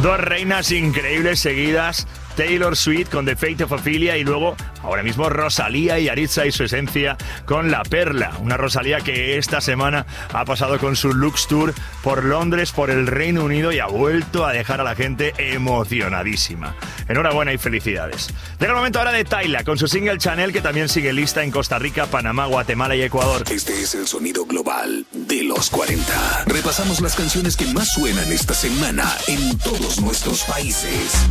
Dos reinas increíbles seguidas. Taylor Swift con The Fate of Ophelia y luego, ahora mismo, Rosalía y Yarixa y su esencia con La Perla. Una Rosalía que esta semana ha pasado con su Lux Tour por Londres, por el Reino Unido y ha vuelto a dejar a la gente emocionadísima. Enhorabuena y felicidades. Llega el momento ahora de Tyla con su single Chanel, que también sigue lista en Costa Rica, Panamá, Guatemala y Ecuador. Este es el sonido global de los 40. Repasamos las canciones que más suenan esta semana en todos nuestros países.